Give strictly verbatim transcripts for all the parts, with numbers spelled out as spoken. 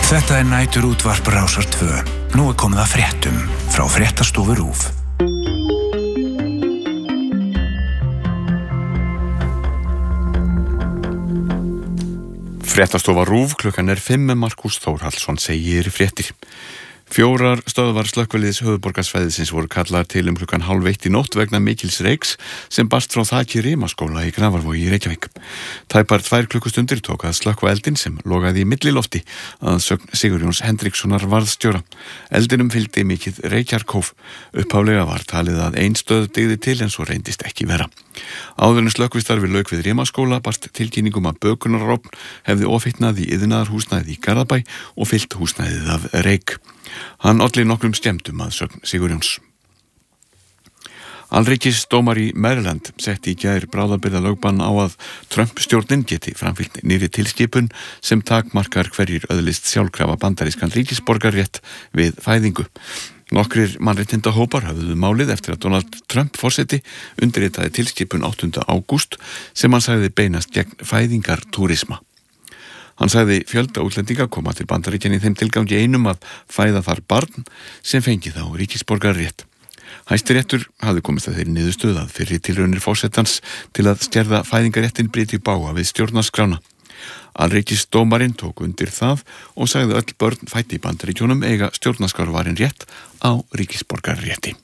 Þetta er nætur útvarp Rásar tvö. Nú er komið að fréttum frá Fréttastofu RÚV. Fréttastofa RÚV, klukkan er fimm með Markús Þórhallsson segir fréttir. Fjórar stöðvar slökkviliðs höfuðborgarsvæðisins voru kallaðar til um klukkan hálf eitt í nótt vegna mikils reyks sem barst frá þaki Rimaskóla í Grafarvogi í Reykjavík. Tæpar tvær klukkustundir tók að slökkva eldinn sem logaði í millilofti að sögn Sigurjóns Hendrikssonar varðstjóra. Eldinum fylgdi mikið reykjarkóf. Upphaflega var talið að ein stöð dygði til en svo reyndist ekki vera. Áður en slökkvistarfi lauk við Rimaskóla barst tilkynningum að bökunarofn hefði ofhitnað í iðnaðarhúsnæði í Garðabæ og fyllt húsnæðið af reyk. Hann olli nokkrum skemmdum að sögn Sigurjóns. Alríkisdómari í Maryland setti í gær bráðabirgðalögbann á að Trump-stjórnin geti framfylgt nýrri tilskipun sem takmarkar hverjir öðlist sjálfkrafa bandarískan ríkisborgarrétt við fæðingu. Nokkrir mannréttindahópar höfðuðu málið eftir að Donald Trump forseti undirritaði tilskipun áttunda ágúst sem hann sagði beinast gegn fæðingartúrisma. Hann sagði fjölda útlendinga koma til Bandaríkjanna í þeim tilgangi einum að fæða þar barn sem fengi þá ríkisborgarrétt. Hæstiréttur hafði komist að þeirri niðurstöðu að fyrri tilraunir forsetans til að skerða fæðingarréttin bryti í bága við stjórnarskrána. Alríkisdómarinn tók undir það og sagði öll börn fædd í Bandaríkjunum eiga stjórnarskrárvarinn rétt á ríkisborgarrétti.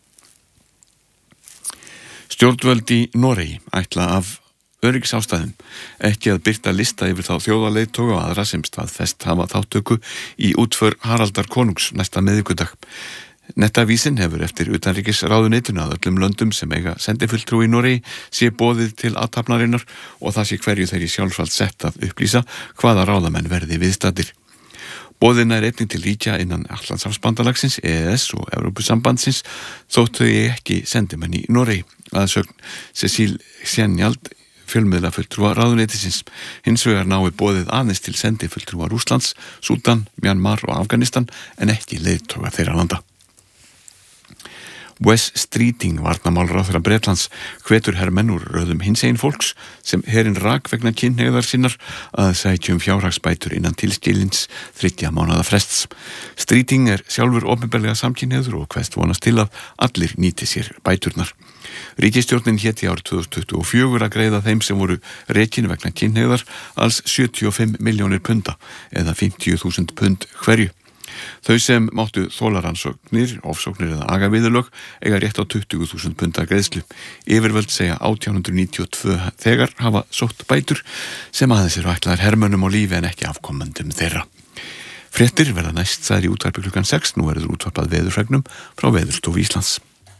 Stjórnvöld í Noregi ætla af öryggisástæðum ekki að birta lista yfir þá þjóðarleiðtoga og aðra sem staðfest hafa þáttöku í útför Haraldar konungs næsta miðvikudag. Nettavísin hefur eftir utanríkisráðuneytinu að öllum löndum sem eiga sendifulltrúa í Noregi sé boðið til athafnarinnar og það sé hverju þeirri sjálfsvald sett að upplýsa hvaða ráðamenn verði viðstaddir. Boðin er einnig til ríkja innan Atlantshafsbandalagsins, E E S og Evrópusambandsins þótt þau ekki sendimenn í Noregi, að sögn Cecil Sjenjald fjölmiðlafulltrúa ráðuneytisins. Hins vegar nái boðið aðeins til sendifulltrúa Rússlands, Súdan, Mjanmar og Afganistan en ekki leiðtoga þeirra landa. Wes Streeting, varnarmálaráðherra Bretlands, hvetur hermenn úr röðum hinsegin fólks sem herinn rak vegna kynhneigðar sinnar að sækja um fjárhagsbætur innan tilskilins þriggja mánaða frests. Streeting er sjálfur opinberlega samkynhneigður og hveðst vonast til að allir nýti sér bæturnar. Ríkisstjórnin héti árið tvö þúsund tuttugu og fjögur að greiða þeim sem voru rekin vegna kynhneigðar alls sjötíu og fimm milljónir punda eða fimmtíu þúsund pund hverju. Þau sem máttu þólaransóknir, ofsóknir eða agaviðurlög eiga rétt á tuttugu þúsund punda greiðslu. Yfirvöld segja átján hundruð níutíu og tvö þegar hafa sótt bætur sem aðeins eru ætlaðar hermönnum á lífi en ekki afkomendum þeirra. Fréttir verða næst sagðir í útvarpi klukkan sex, nú verður útvarpað veðurfregnum frá Veðurstofu Íslands.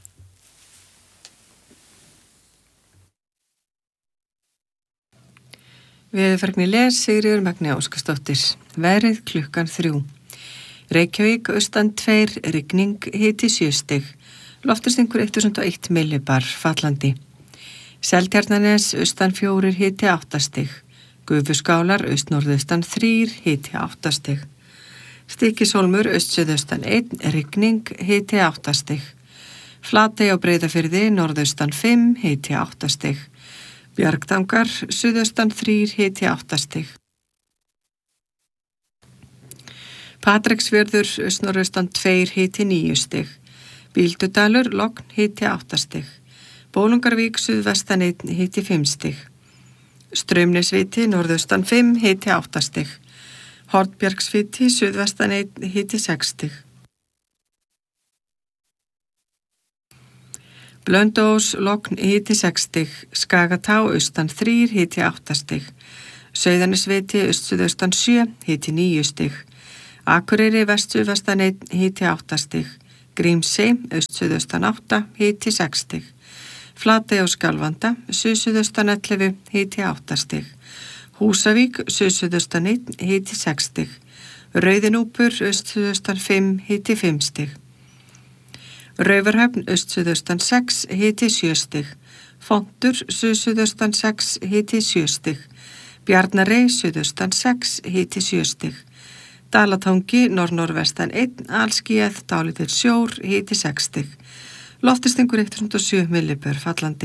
Veðurfregni les Sigríður Magni Óskarsdóttir. Veðrið klukkan þrjú. Reykjavík austan tveir, rigning, hiti sjö stig. Loftastingur þúsund og eitt millibar fallandi. Seltjarnarnes austan fjórir, hiti átta stig. Gufuskálar austnorðaustan þrír, hiti átta stig. Stykkishólmur austsuðaustan einn, rigning, hiti átta stig. Flatey á Breiðafirði norðaustan fimm, hiti átta stig. Bjargtangar suðaustan þrír, hiti átta stig. Patreksfjörður austnorðaustan tveir, hiti níu stig. Bíldudalur logn, hiti átta stig. Bólungarvík suðvestan einn, hiti fimm stig. Straumnesviti norðaustan fimm, hiti átta stig. Hornbjargsviti suðvestan einn, hiti sex stig. Blönduós logn, hiti sex stig. Skagatá austan þrír, hiti átta stig. Sauðanesviti austsuðaustan sjö, hiti níu stig. Akureyri vestsuðvestan einn, hiti átta stig. Grímsey austsuðaustan átta, hiti sex stig. Flatey á Skjálfanda suðsuðaustan ellefu, hiti átta stig. Húsavík suðsuðaustan einn, hiti sex stig. Rauðinúpur austsuðaustan fimm, hiti fimm stig. Raufarhöfn austsuðaustan sex, hiti sjö stig. Fontur suðsuðaustan sex, hiti sjö stig. Bjarnarey suðaustan sex, hiti sjö stig. Dalatangi norð-norðvestan einn, allskýjað dálítill sjór, hiti sex stig. Loftastingur þúsund og sjö millibar fallandi.